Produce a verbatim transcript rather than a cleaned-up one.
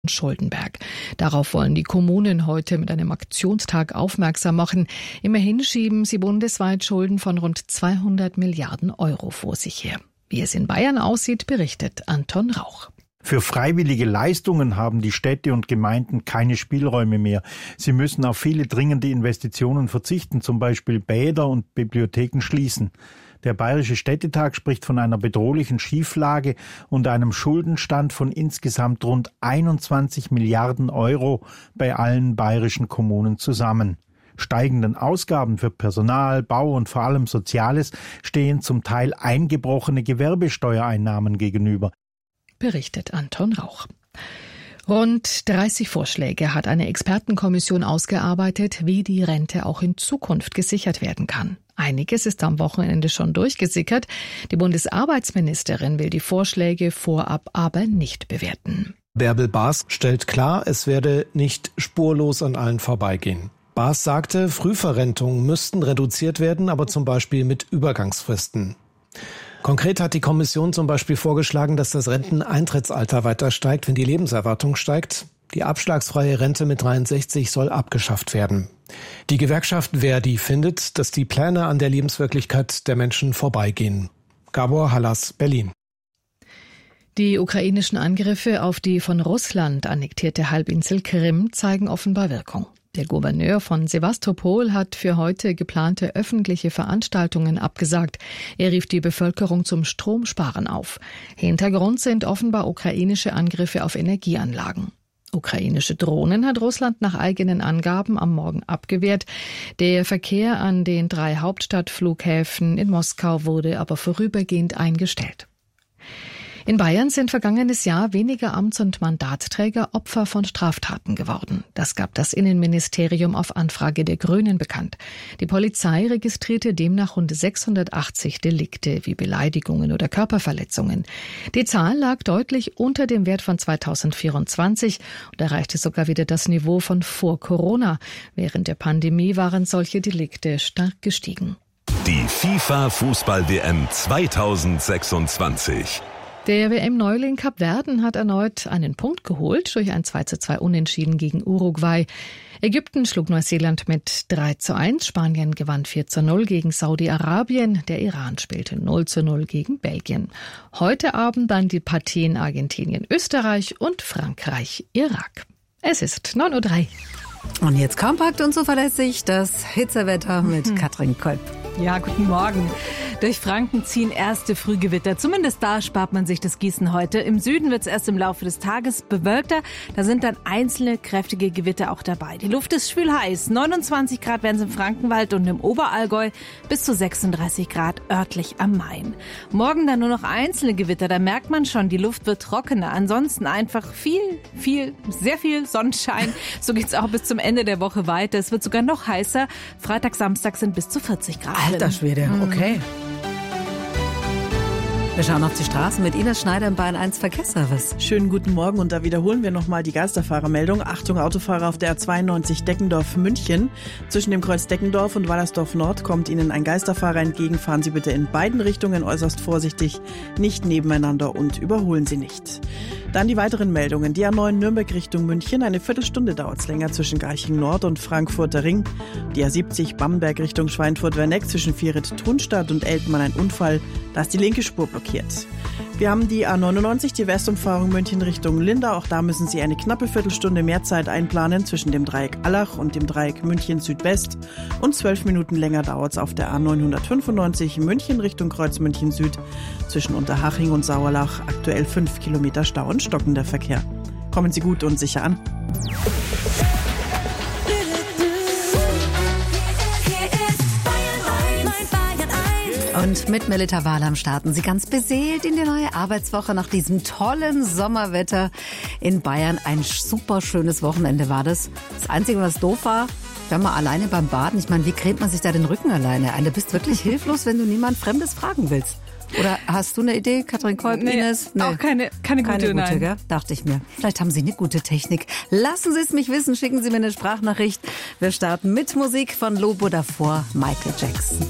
Schuldenberg. Darauf wollen die Kommunen heute mit einem Aktionstag aufmerksam machen. Immerhin schieben sie bundesweit Schulden von rund zweihundert Milliarden Euro vor sich her. Wie es in Bayern aussieht, berichtet Anton Rauch. Für freiwillige Leistungen haben die Städte und Gemeinden keine Spielräume mehr. Sie müssen auf viele dringende Investitionen verzichten, zum Beispiel Bäder und Bibliotheken schließen. Der Bayerische Städtetag spricht von einer bedrohlichen Schieflage und einem Schuldenstand von insgesamt rund einundzwanzig Milliarden Euro bei allen bayerischen Kommunen zusammen. Steigenden Ausgaben für Personal, Bau und vor allem Soziales stehen zum Teil eingebrochene Gewerbesteuereinnahmen gegenüber. Berichtet Anton Rauch. Rund dreißig Vorschläge hat eine Expertenkommission ausgearbeitet, wie die Rente auch in Zukunft gesichert werden kann. Einiges ist am Wochenende schon durchgesickert. Die Bundesarbeitsministerin will die Vorschläge vorab aber nicht bewerten. Bärbel Baas stellt klar, es werde nicht spurlos an allen vorbeigehen. Baas sagte, Frühverrentungen müssten reduziert werden, aber zum Beispiel mit Übergangsfristen. Konkret hat die Kommission zum Beispiel vorgeschlagen, dass das Renteneintrittsalter weiter steigt, wenn die Lebenserwartung steigt. Die abschlagsfreie Rente mit dreiundsechzig soll abgeschafft werden. Die Gewerkschaft Verdi findet, dass die Pläne an der Lebenswirklichkeit der Menschen vorbeigehen. Gabor Hallas, Berlin. Die ukrainischen Angriffe auf die von Russland annektierte Halbinsel Krim zeigen offenbar Wirkung. Der Gouverneur von Sewastopol hat für heute geplante öffentliche Veranstaltungen abgesagt. Er rief die Bevölkerung zum Stromsparen auf. Hintergrund sind offenbar ukrainische Angriffe auf Energieanlagen. Ukrainische Drohnen hat Russland nach eigenen Angaben am Morgen abgewehrt. Der Verkehr an den drei Hauptstadtflughäfen in Moskau wurde aber vorübergehend eingestellt. In Bayern sind vergangenes Jahr weniger Amts- und Mandatsträger Opfer von Straftaten geworden. Das gab das Innenministerium auf Anfrage der Grünen bekannt. Die Polizei registrierte demnach rund sechshundertachtzig Delikte wie Beleidigungen oder Körperverletzungen. Die Zahl lag deutlich unter dem Wert von zweitausendvierundzwanzig und erreichte sogar wieder das Niveau von vor Corona. Während der Pandemie waren solche Delikte stark gestiegen. Die FIFA-Fußball-W M zweitausendsechsundzwanzig. Der W M-Neuling Kapverden hat erneut einen Punkt geholt durch ein zwei zu zwei Unentschieden gegen Uruguay. Ägypten schlug Neuseeland mit drei zu eins, Spanien gewann vier zu null gegen Saudi-Arabien, der Iran spielte null zu null gegen Belgien. Heute Abend dann die Partien Argentinien, Österreich und Frankreich, Irak. Es ist neun Uhr drei. Und jetzt kompakt und zuverlässig das Hitzewetter mit Katrin Kolb. Ja, guten Morgen. Durch Franken ziehen erste Frühgewitter. Zumindest da spart man sich das Gießen heute. Im Süden wird es erst im Laufe des Tages bewölkter. Da sind dann einzelne kräftige Gewitter auch dabei. Die Luft ist schwül heiß. neunundzwanzig Grad werden es im Frankenwald und im Oberallgäu, bis zu sechsunddreißig Grad örtlich am Main. Morgen dann nur noch einzelne Gewitter. Da merkt man schon, die Luft wird trockener. Ansonsten einfach viel, viel, sehr viel Sonnenschein. So geht's auch bis zum Ende der Woche weiter. Es wird sogar noch heißer. Freitag, Samstag sind bis zu vierzig Grad. Alter Schwede, okay. Mhm. Wir schauen auf die Straßen mit Ines Schneider im Bayern eins Verkehrsservice. Schönen guten Morgen und da wiederholen wir nochmal die Geisterfahrermeldung. Achtung, Autofahrer auf der R zweiundneunzig Deckendorf-München. Zwischen dem Kreuz Deckendorf und Wallersdorf Nord kommt Ihnen ein Geisterfahrer entgegen. Fahren Sie bitte in beiden Richtungen äußerst vorsichtig, nicht nebeneinander und überholen Sie nicht. Dann die weiteren Meldungen. Die A neun Nürnberg Richtung München. Eine Viertelstunde dauert es länger zwischen Garching Nord und Frankfurter Ring. Die A siebzig Bamberg Richtung Schweinfurt-Werneck zwischen Vieret-Thunstadt und Eltmann ein Unfall. Da ist die linke Spur blockiert. Wir haben die A neunundneunzig, die Westumfahrung München Richtung Lindau. Auch da müssen Sie eine knappe Viertelstunde mehr Zeit einplanen zwischen dem Dreieck Allach und dem Dreieck München Südwest. Und zwölf Minuten länger dauert es auf der A neunhundertfünfundneunzig München Richtung Kreuz München Süd. Zwischen Unterhaching und Sauerlach aktuell fünf Kilometer Stau und stockender Verkehr. Kommen Sie gut und sicher an. Und mit Melita Wahlam starten Sie ganz beseelt in die neue Arbeitswoche nach diesem tollen Sommerwetter in Bayern. Ein super schönes Wochenende war das. Das Einzige, was doof war, wenn man alleine beim Baden, ich meine, wie cremt man sich da den Rücken alleine ein? Du bist wirklich hilflos, wenn du niemand Fremdes fragen willst. Oder hast du eine Idee, Katrin Kolb, nee, Ines? Nee, auch keine, keine gute, keine gute, nein. Gell? Dachte ich mir. Vielleicht haben Sie eine gute Technik. Lassen Sie es mich wissen, schicken Sie mir eine Sprachnachricht. Wir starten mit Musik von Lobo, davor Michael Jackson.